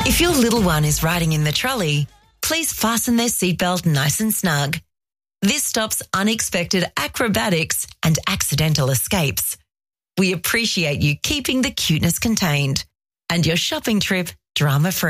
If your little one is riding in the trolley, please fasten their seatbelt nice and snug. This stops unexpected acrobatics and accidental escapes. We appreciate you keeping the cuteness contained and your shopping trip drama-free.